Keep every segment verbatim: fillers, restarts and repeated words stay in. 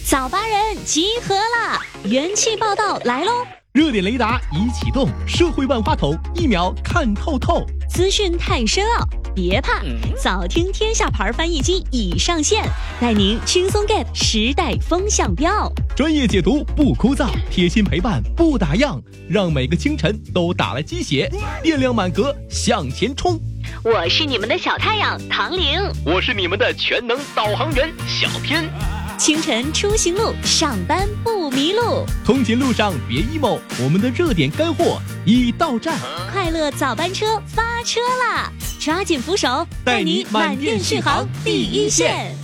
早八人集合啦！元气报道来喽！ 热点雷达已启动，社会万花筒一秒看透透。 资讯太深奥，别怕，早听天下牌翻译机已上线，带您轻松 get 时代风向标。 专业解读不枯燥，贴心陪伴不打烊，让每个清晨都打了鸡血，电量满格向前冲。 我是你们的小太阳唐玲， 我是你们的全能导航员小天。 清晨出行路，上班不迷路。 通勤路上别 emo， 我们的热点干货已到站。 快乐早班车发车啦！抓紧扶手， 带你满电续航第一线。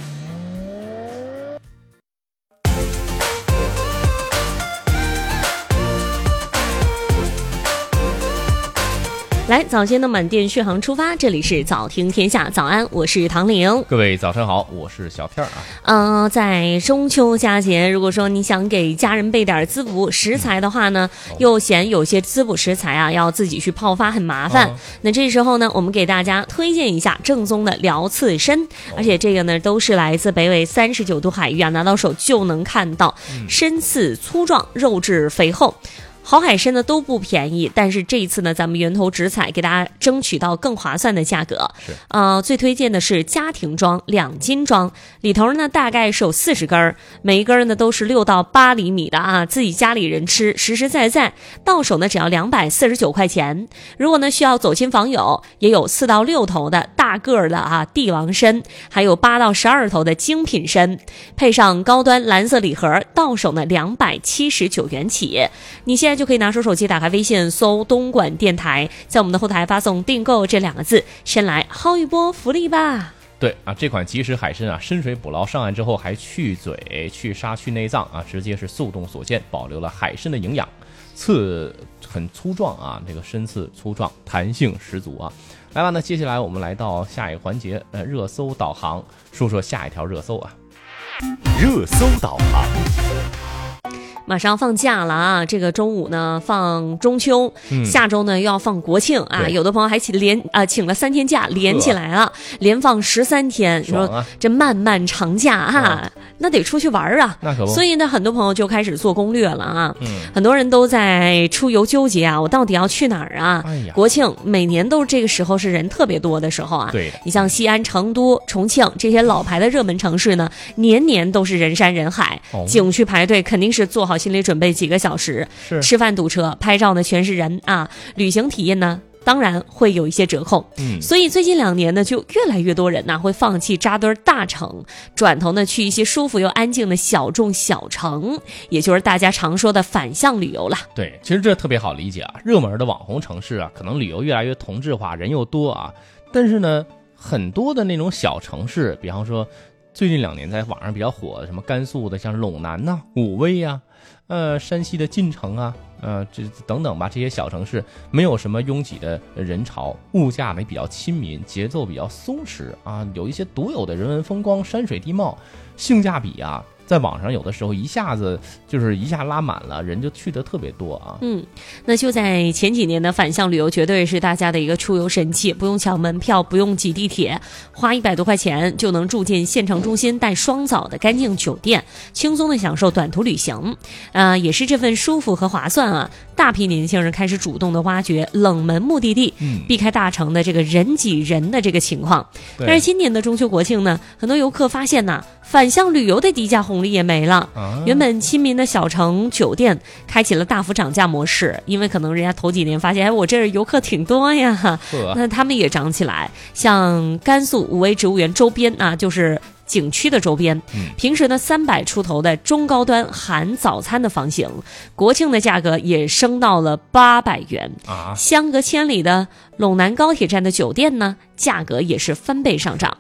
来，早间的满电续航出发，这里是早听天下，早安，我是唐玲。 各位早上好，我是小片啊。 呃，在中秋佳节，如果说你想给家人备点滋补食材的话呢，嗯、又嫌有些滋补食材啊要自己去泡发很麻烦。哦、那这时候呢，我们给大家推荐一下正宗的辽刺参，哦、而且这个呢都是来自北纬三十九度海域啊，拿到手就能看到，嗯、参刺粗壮，肉质肥厚。好海参呢都不便宜，但是这一次呢，咱们源头直采，给大家争取到更划算的价格。是，呃，最推荐的是家庭装两斤装，里头呢大概是有四十根，每一根呢都是六到八厘米的啊，自己家里人吃实实在在，到手呢只要两百四十九块钱。如果呢需要走亲访友，也有四到六头的大个的啊帝王参，还有八到十二头的精品参，配上高端蓝色礼盒，到手呢两百七十九元起。你现在就可以拿出手机，打开微信，搜东莞电台，在我们的后台发送订购这两个字，先来薅一波福利吧。 对啊，这款即食海参啊，深水捕捞上岸之后还去嘴、去沙、去内脏啊，直接是速冻所见，保留了海参的营养。刺很粗壮啊，这个参刺粗壮，弹性十足啊。来吧，那接下来我们来到下一个环节，呃，热搜导航，说说下一条热搜啊。 热搜导航。 马上放假了啊！这个中午呢放中秋，嗯、下周呢又要放国庆啊！有的朋友还请连啊、呃、请了三天假，连起来了，连放十三天。你、啊、说这漫漫长假啊，啊那得出去玩啊！ 那可不。 所以呢，很多朋友就开始做攻略了啊！ 嗯、 很多人都在出游纠结啊，我到底要去哪儿啊？ 哎呀， 国庆每年都是这个时候，是人特别多的时候啊！ 对， 你像西安、成都、重庆这些老牌的热门城市呢，年年都是人山人海，哦、景区排队肯定是做好心理准备几个小时，吃饭堵车，拍照呢全是人啊，旅行体验呢当然会有一些折扣。嗯，所以最近两年呢，就越来越多人呢会放弃扎堆大城，转头呢去一些舒服又安静的小众小城，也就是大家常说的反向旅游了。 对，其实这特别好理解啊，热门的网红城市啊，可能旅游越来越同质化，人又多啊，但是呢，很多的那种小城市，比方说最近两年在网上比较火的，什么甘肃的像陇南呐、啊、武威呀、啊。呃，山西的晋城啊，呃，这等等吧，这些小城市没有什么拥挤的人潮，物价呢比较亲民，节奏比较松弛啊，有一些独有的人文风光、山水地貌，性价比啊，在网上有的时候一下子就是一下拉满了，人就去的特别多啊。 嗯，那就在前几年的反向旅游绝对是大家的一个出游神器，不用抢门票，不用挤地铁，花一百多块钱就能住进县城中心带双澡的干净酒店，轻松的享受短途旅行。呃，也是这份舒服和划算啊，大批年轻人开始主动的挖掘冷门目的地，嗯、避开大城的这个人挤人的这个情况。但是今年的中秋国庆呢，很多游客发现呢、啊，反向旅游的低价红利也没了，啊、原本亲民的小城酒店开启了大幅涨价模式，因为可能人家头几年发现，哎，我这儿游客挺多呀，那他们也涨起来。像甘肃武威植物园周边啊，就是景区的周边，平时呢三百出头的中高端含早餐的房型，国庆的价格也升到了八百元啊！相隔千里的陇南高铁站的酒店呢，价格也是翻倍上涨。